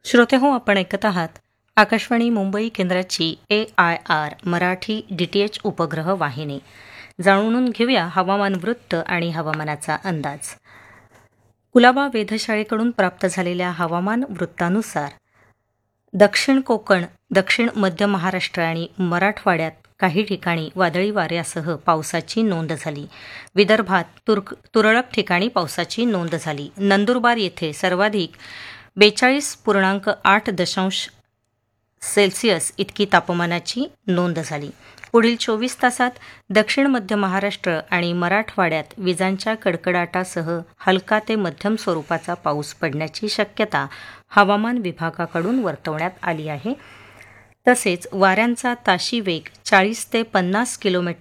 श्रोतेहो, आपण ऐकत आहात आकाशवाणी मुंबई केंद्राची AIR मराठी DTH उपग्रह वाहिनी. जाणून घेऊया हवामान वृत्त आणि हवामानाचा अंदाज. कुलाबा वेधशाळेकडून प्राप्त झालेल्या हवामान वृत्तानुसार दक्षिण कोकण, दक्षिण मध्य महाराष्ट्र आणि मराठवाड्यात काही ठिकाणी वादळी वाऱ्यासह पावसाची नोंद झाली. विदर्भात तुरळक ठिकाणी पावसाची नोंद झाली. नंदुरबार येथे सर्वाधिक 42.8 सेल्सिअस इतकी तापमानाची नोंद झाली. पुढील 24 तासात दक्षिण मध्य महाराष्ट्र आणि मराठवाड्यात विजांच्या कडकडाटासह हलका ते मध्यम स्वरूपाचा पाऊस पडण्याची शक्यता हवामान विभागाकडून वर्तवण्यात आली आहे. तसेच वाऱ्यांचा ताशी वेग 40 ते 50 किलोमीटर